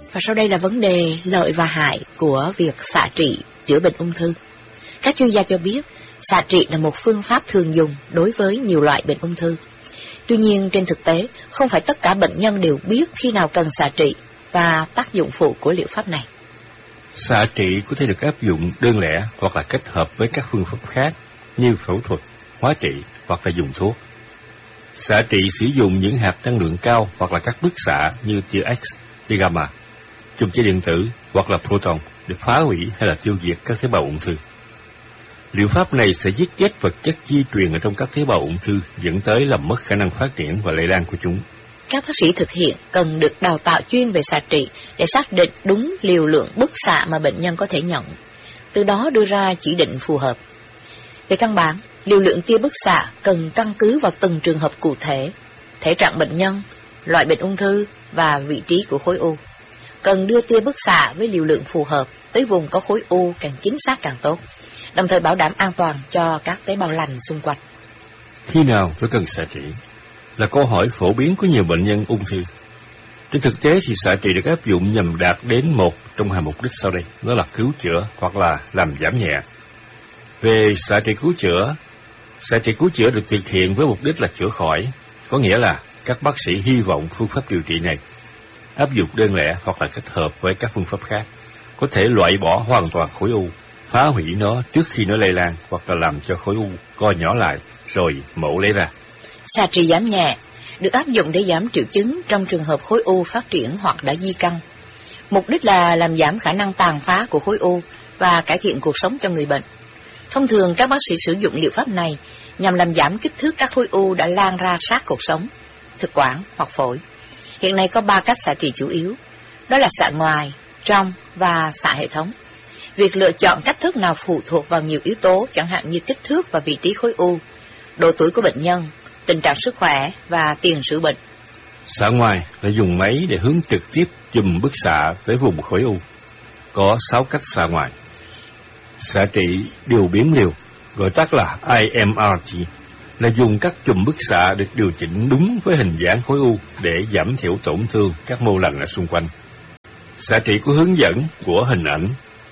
Và sau đây là vấn đề lợi và hại của việc xạ trị chữa bệnh ung thư. Các chuyên gia cho biết, xạ trị là một phương pháp thường dùng đối với nhiều loại bệnh ung thư. Tuy nhiên, trên thực tế, không phải tất cả bệnh nhân đều biết khi nào cần xạ trị và tác dụng phụ của liệu pháp này. Xạ trị có thể được áp dụng đơn lẻ hoặc là kết hợp với các phương pháp khác như phẫu thuật, hóa trị hoặc là dùng thuốc. Xạ trị sử dụng những hạt năng lượng cao hoặc là các bức xạ như tia X, tia gamma, chùm tia điện tử hoặc là proton để phá hủy hay là tiêu diệt các tế bào ung thư. Liệu pháp này sẽ giết chết vật chất di truyền ở trong các tế bào ung thư, dẫn tới làm mất khả năng phát triển và lây lan của chúng. Các bác sĩ thực hiện cần được đào tạo chuyên về xạ trị để xác định đúng liều lượng bức xạ mà bệnh nhân có thể nhận, từ đó đưa ra chỉ định phù hợp. Về căn bản, liều lượng tia bức xạ cần căn cứ vào từng trường hợp cụ thể, thể trạng bệnh nhân, loại bệnh ung thư và vị trí của khối u. Cần đưa tia bức xạ với liều lượng phù hợp tới vùng có khối u càng chính xác càng tốt, đồng thời bảo đảm an toàn cho các tế bào lành xung quanh. Khi nào tôi cần xạ trị là câu hỏi phổ biến của nhiều bệnh nhân ung thư. Trên thực tế thì xạ trị được áp dụng nhằm đạt đến một trong hai mục đích sau đây, đó là cứu chữa hoặc là làm giảm nhẹ. Về xạ trị cứu chữa được thực hiện với mục đích là chữa khỏi, có nghĩa là các bác sĩ hy vọng phương pháp điều trị này áp dụng đơn lẻ hoặc là kết hợp với các phương pháp khác, có thể loại bỏ hoàn toàn khối u, phá hủy nó trước khi nó lây lan hoặc là làm cho khối u co nhỏ lại rồi mổ lấy ra. Xạ trị giảm nhẹ được áp dụng để giảm triệu chứng trong trường hợp khối u phát triển hoặc đã di căn. Mục đích là làm giảm khả năng tàn phá của khối u và cải thiện cuộc sống cho người bệnh. Thông thường các bác sĩ sử dụng liệu pháp này nhằm làm giảm kích thước các khối u đã lan ra sát cột sống, thực quản hoặc phổi. Hiện nay có 3 cách xạ trị chủ yếu, đó là xạ ngoài, trong và xạ hệ thống. Việc lựa chọn cách thức nào phụ thuộc vào nhiều yếu tố, chẳng hạn như kích thước và vị trí khối u, độ tuổi của bệnh nhân, tình trạng sức khỏe và tiền sử bệnh. Xạ ngoài là dùng máy để hướng trực tiếp chùm bức xạ tới vùng khối u. Có 6 cách xạ ngoài. Xạ trị điều biến liều, gọi tắt là IMRT, là dùng các chùm bức xạ được điều chỉnh đúng với hình dáng khối u để giảm thiểu tổn thương các mô lành ở xung quanh. Xạ trị có hướng dẫn của hình ảnh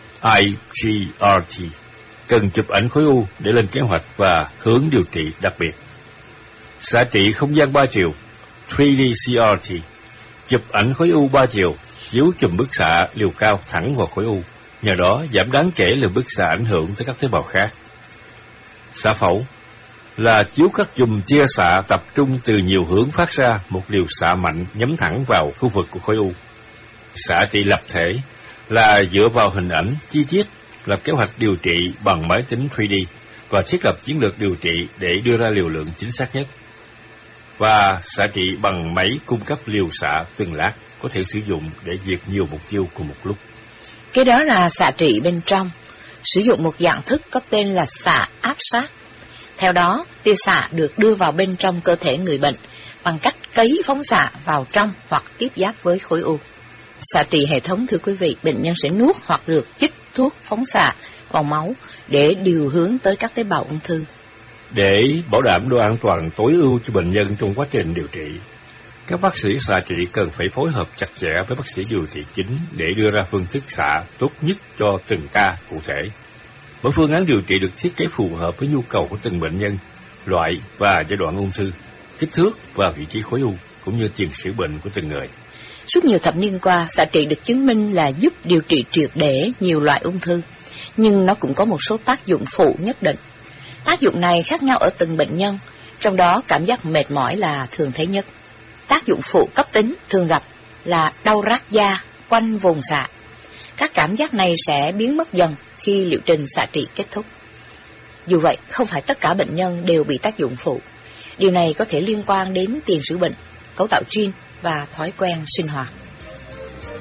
IGRT, cần chụp ảnh khối u để lên kế hoạch và hướng điều trị đặc biệt. Xạ trị không gian 3 chiều 3D CRT, chụp ảnh khối u 3 chiều, chiếu chùm bức xạ liều cao thẳng vào khối u, nhờ đó giảm đáng kể lượng bức xạ ảnh hưởng tới các tế bào khác. Xạ phẫu là chiếu các chùm tia xạ tập trung từ nhiều hướng phát ra một liều xạ mạnh nhắm thẳng vào khu vực của khối u. Xạ trị lập thể là dựa vào hình ảnh chi tiết, lập kế hoạch điều trị bằng máy tính 3D và thiết lập chiến lược điều trị để đưa ra liều lượng chính xác nhất. Và xạ trị bằng máy cung cấp liều xạ từng lát, có thể sử dụng để diệt nhiều mục tiêu cùng một lúc. Cái đó là xạ trị bên trong, sử dụng một dạng thức có tên là xạ áp sát. Theo đó, tia xạ được đưa vào bên trong cơ thể người bệnh bằng cách cấy phóng xạ vào trong hoặc tiếp giáp với khối u. Xạ trị hệ thống, thưa quý vị, bệnh nhân sẽ nuốt hoặc được chích thuốc phóng xạ vào máu để điều hướng tới các tế bào ung thư. Để bảo đảm độ an toàn tối ưu cho bệnh nhân trong quá trình điều trị, các bác sĩ xạ trị cần phải phối hợp chặt chẽ với bác sĩ điều trị chính để đưa ra phương thức xạ tốt nhất cho từng ca cụ thể. Mỗi phương án điều trị được thiết kế phù hợp với nhu cầu của từng bệnh nhân, loại và giai đoạn ung thư, kích thước và vị trí khối u, cũng như tiền sử bệnh của từng người. Suốt nhiều thập niên qua, xạ trị được chứng minh là giúp điều trị triệt để nhiều loại ung thư, nhưng nó cũng có một số tác dụng phụ nhất định. Tác dụng này khác nhau ở từng bệnh nhân, trong đó cảm giác mệt mỏi là thường thấy nhất. Tác dụng phụ cấp tính thường gặp là đau rát da quanh vùng xạ. Các cảm giác này sẽ biến mất dần khi liệu trình xạ trị kết thúc. Dù vậy, không phải tất cả bệnh nhân đều bị tác dụng phụ. Điều này có thể liên quan đến tiền sử bệnh, cấu tạo gene và thói quen sinh hoạt.